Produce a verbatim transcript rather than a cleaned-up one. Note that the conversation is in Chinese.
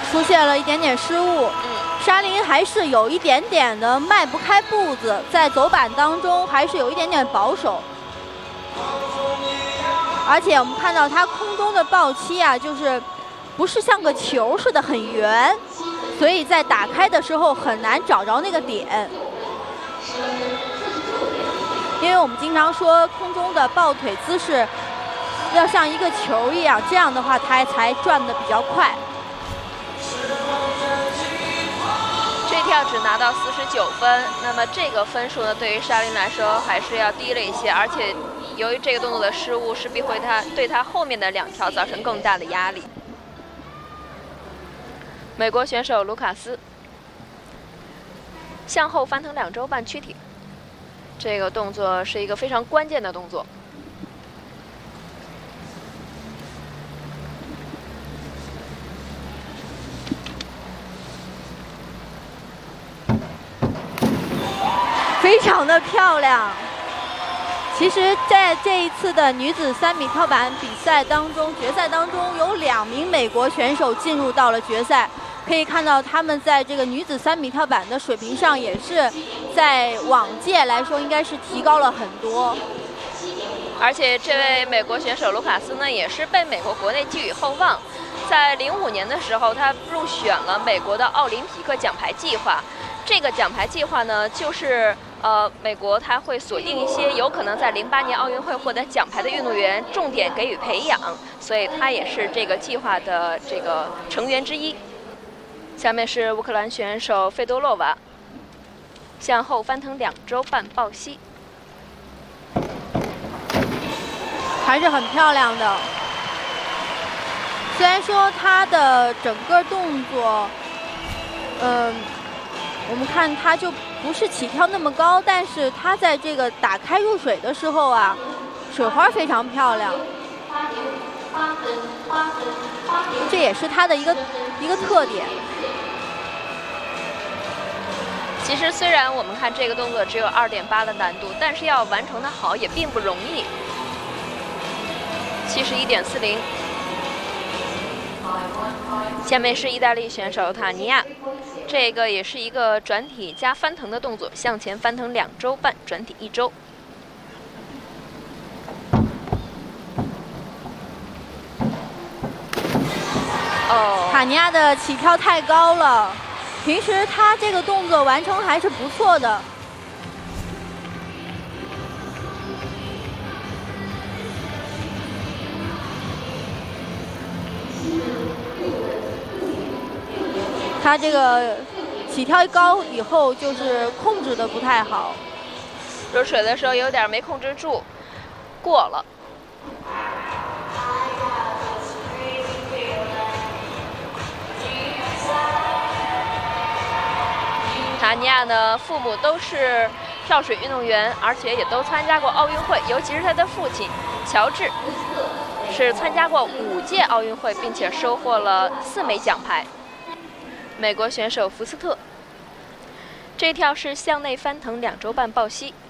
出现了一点点失误。 嗯。 沙林还是有一点点的迈不开步子，在走板当中还是有一点点保守，而且我们看到他空中的爆膝啊，就是不是像个球似的很圆，所以在打开的时候很难找着那个点。因为我们经常说空中的抱腿姿势要像一个球一样，这样的话它才转得比较快。 这跳只拿到四十九分，那么这个分数呢，对于沙林来说还是要低了一些，而且由于这个动作的失误，势必会他对他后面的两跳造成更大的压力。美国选手卢卡斯向后翻腾两周半躯体，这个动作是一个非常关键的动作。 非常的漂亮。其实，在这一次的女子三米跳板比赛当中，决赛当中有两名美国选手进入到了决赛。可以看到，他们在这个女子三米跳板的水平上，也是在往届来说，应该是提高了很多。 而且，这位美国选手卢卡斯呢，也是被美国国内寄予厚望。在零五年的时候，他入选了美国的奥林匹克奖牌计划。这个奖牌计划呢，就是呃，美国它会锁定一些有可能在零八年奥运会获得奖牌的运动员，重点给予培养，所以他也是这个计划的这个成员之一。下面是乌克兰选手费多洛娃，向后翻腾两周半抱膝， 还是很漂亮的。虽然说她的整个动作，嗯。我们看它就不是起跳那么高，但是它在这个打开入水的时候啊，水花非常漂亮，这也是它的一个一个特点。 其实虽然我们看这个动作只有 二点八 的难度，但是要完成的好也并不容易。七十一点四零。下面是意大利选手塔尼亚。 这个也是一个转体加翻腾的动作，向前翻腾两周半，转体一周。哦， 塔尼亚的起跳太高了，平时他这个动作完成还是不错的。他这个起跳高以后，就是控制的不太好， 入水的时候有点没控制住，过了。塔尼亚呢，父母都是跳水运动员，而且也都参加过奥运会，尤其是他的父亲乔治，是参加过五届奥运会，并且收获了四枚奖牌。 美国选手福斯特，这跳是向内翻腾两周半抱膝，